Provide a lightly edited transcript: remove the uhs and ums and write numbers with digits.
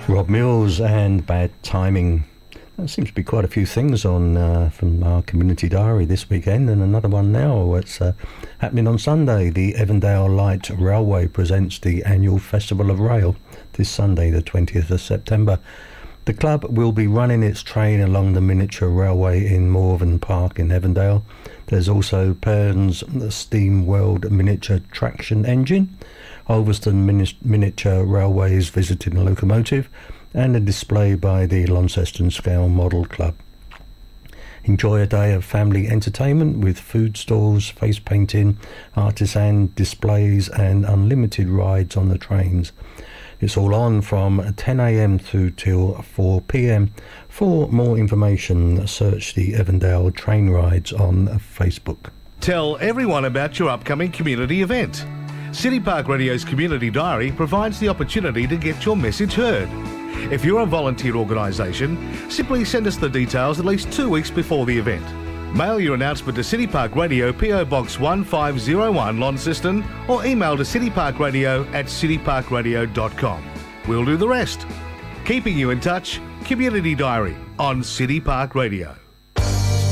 Rob Mills and Bad Timing. There seems to be quite a few things on from our community diary this weekend, and another one now. It's happening on Sunday. The Evandale Light Railway presents the annual Festival of Rail this Sunday, the 20th of September. The club will be running its train along the miniature railway in Morven Park in Evandale. There's also Perns Steam World Miniature Traction Engine, Ulverston Miniature Railways Visiting Locomotive, and a display by the Launceston Scale Model Club. Enjoy a day of family entertainment with food stalls, face painting, artisan displays and unlimited rides on the trains. It's all on from 10 a.m. through till 4 p.m. For more information, search the Evandale Train Rides on Facebook. Tell everyone about your upcoming community event. City Park Radio's Community Diary provides the opportunity to get your message heard. If you're a volunteer organisation, simply send us the details at least 2 weeks before the event. Mail your announcement to City Park Radio, PO Box 1501, Launceston, or email to cityparkradio@cityparkradio.com. We'll do the rest. Keeping you in touch, Community Diary on City Park Radio.